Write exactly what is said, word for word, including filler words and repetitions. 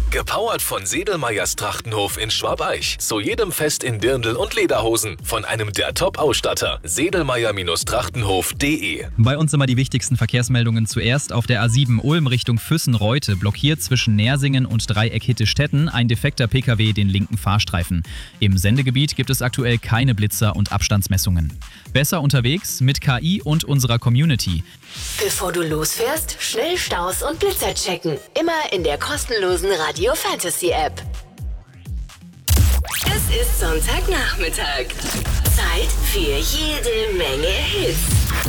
Gepowert von Sedelmeyers Trachtenhof in Schwabeich. Zu jedem Fest in Dirndl und Lederhosen. Von einem der Top-Ausstatter. sedelmeyer Trachtenhof punkt de. Bei uns immer die wichtigsten Verkehrsmeldungen zuerst. Auf der A sieben Ulm Richtung Füssen-Reute blockiert zwischen Nersingen und Dreieck-Hitte-Stetten ein defekter Pkw den linken Fahrstreifen. Im Sendegebiet gibt es aktuell keine Blitzer und Abstandsmessungen. Besser unterwegs mit K I und unserer Community. Bevor du losfährst, schnell Staus und Blitzer checken. Immer in der kostenlosen Radio Fantasy App. Es ist Sonntagnachmittag. Zeit für jede Menge Hits.